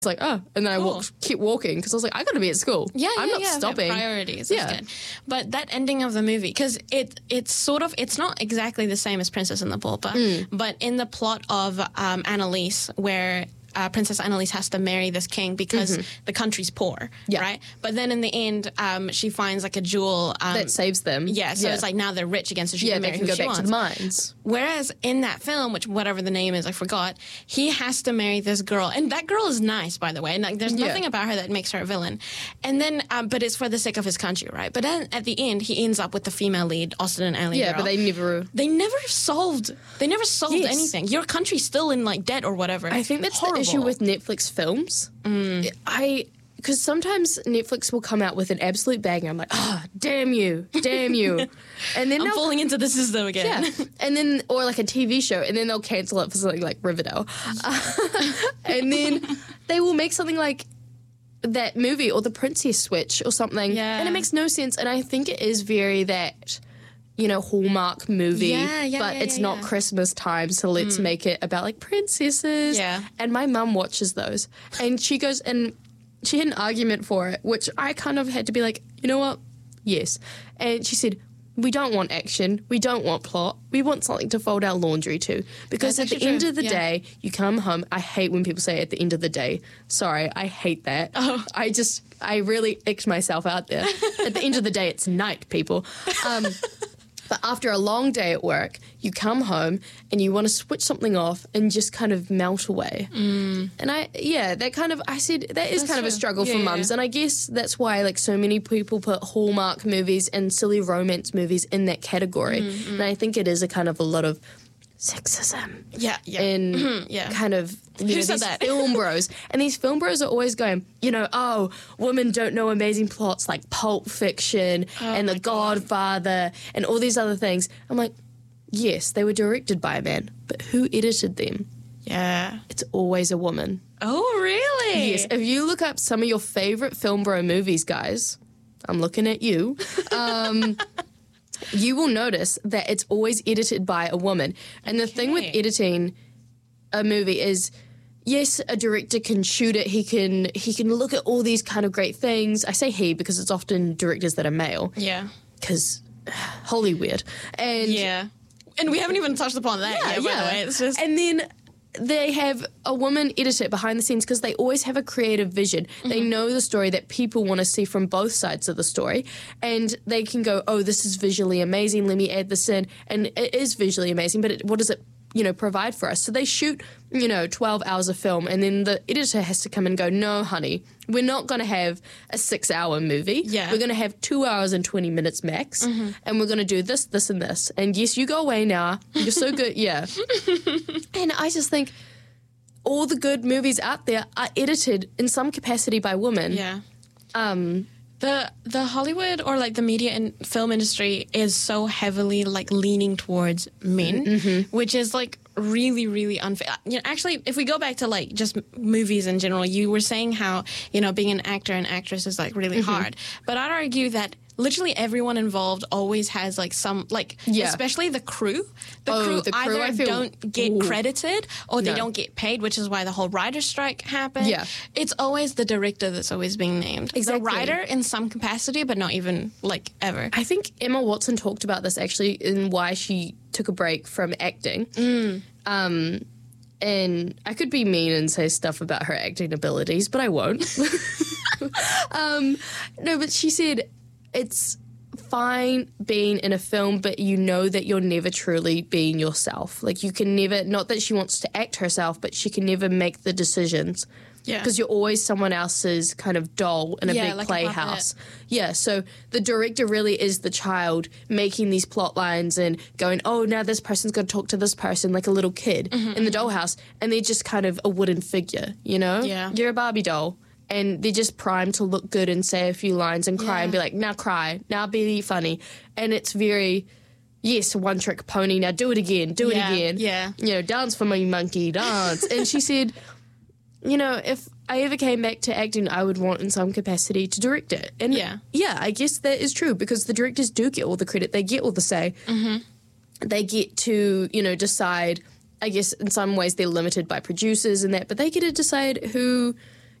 like, oh, and then I keep walking because I was like, I got to be at school. I'm not stopping. Priorities. That's good. But that ending of the movie, because it's not exactly the same as Princess and the Pauper, but in the plot of Annalise, where Princess Annalise has to marry this king because the country's poor, right? But then in the end, she finds like a jewel that saves them. Yeah, so it's like now they're rich again, so she can marry who she wants. To the mines. Whereas in that film, which whatever the name is, I forgot, he has to marry this girl, and that girl is nice, by the way. And like, there's nothing about her that makes her a villain. And then, but it's for the sake of his country, right? But then at the end, he ends up with the female lead, Austin and Ally. Yeah, girl. but they never solved anything. Your country's still in like debt or whatever. I think that's the issue with Netflix films. Because sometimes Netflix will come out with an absolute banger. I'm like, damn you. And then I'm falling into the system again. Yeah. And then, or like a TV show, and then they'll cancel it for something like Riverdale. And then they will make something like that movie or The Princess Switch or something. Yeah. And it makes no sense. And I think it is very that, Hallmark movie, but it's not Christmas time, so let's make it about like princesses. Yeah. And my mum watches those, and she goes, and she had an argument for it, which I kind of had to be like, you know what? Yes. And she said, we don't want action, we don't want plot, we want something to fold our laundry to. Because at the end of the day, you come home. I hate when people say at the end of the day. Sorry, I hate that. Oh. I really icked myself out there. At the end of the day, it's night, people. But after a long day at work, you come home and you want to switch something off and just kind of melt away. And I said that is kind of a struggle for mums. And I guess that's why like so many people put Hallmark movies and silly romance movies in that category. And I think it is a kind of a lot of sexism. And kind of Who said these that? film bros. And these film bros are always going, women don't know amazing plots like Pulp Fiction and The Godfather and all these other things. I'm like, yes, they were directed by a man, but who edited them? Yeah. It's always a woman. Oh, really? Yes. If you look up some of your favorite film bro movies, guys, I'm looking at you. You will notice that it's always edited by a woman. And the thing with editing a movie is, yes, a director can shoot it. He can look at all these kind of great things. I say he because it's often directors that are male. Yeah. Because holy weird. And and we haven't even touched upon that yet, by the way. It's just... And then they have a woman edit it behind the scenes because they always have a creative vision. They know the story that people want to see from both sides of the story, and they can go, oh, this is visually amazing, let me add this in. And it is visually amazing, but what does it provide for us? So they shoot 12 hours of film, and then the editor has to come and go, no, honey, we're not going to have a 6-hour movie. We're going to have 2 hours and 20 minutes max, and we're going to do this, this, and this. And yes, you go away now. You're so good. And I just think all the good movies out there are edited in some capacity by women. The Hollywood or like the media and film industry is so heavily like leaning towards men, which is like really, really unfair. Actually, if we go back to like just movies in general, you were saying how, being an actor and actress is like really hard. But I'd argue that literally everyone involved always has like some like especially the crew. The crew either don't get credited or they don't get paid, which is why the whole writer's strike happened. It's always the director that's always being named. Exactly. The writer in some capacity, but not even like ever. I think Emma Watson talked about this actually in why she took a break from acting. And I could be mean and say stuff about her acting abilities, but I won't. No, but she said it's fine being in a film, but you know that you're never truly being yourself. Like you can never, not that she wants to act herself, but she can never make the decisions. Because you're always someone else's kind of doll in a big like playhouse. So the director really is the child making these plot lines and going, oh, now this person's got to talk to this person like a little kid in the dollhouse. And they're just kind of a wooden figure, You're a Barbie doll. And they're just primed to look good and say a few lines and cry and be like, now cry, now be funny. And it's very, yes, one trick pony, now do it again, do it again. Dance for me, monkey, dance. And she said, if I ever came back to acting, I would want in some capacity to direct it. And I guess that is true because the directors do get all the credit. They get all the say. They get to, decide, I guess in some ways they're limited by producers and that, but they get to decide who